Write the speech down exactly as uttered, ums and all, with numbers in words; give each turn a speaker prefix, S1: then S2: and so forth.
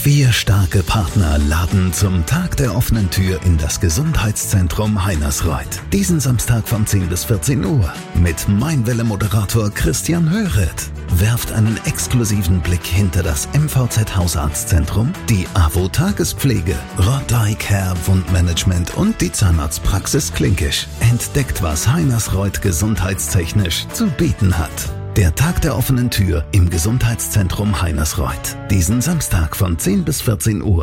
S1: Vier starke Partner laden zum Tag der offenen Tür in das Gesundheitszentrum Heinersreuth. Diesen Samstag von zehn bis vierzehn Uhr mit Mein Welle-Moderator Christian Höret. Werft einen exklusiven Blick hinter das M V Z Hausarztzentrum, die A W O Tagespflege, Rod-Eye Care Wundmanagement und die Zahnarztpraxis Klinkisch. Entdeckt, was Heinersreuth gesundheitstechnisch zu bieten hat. Der Tag der offenen Tür im Gesundheitszentrum Heinersreuth. Diesen Samstag von zehn bis vierzehn Uhr.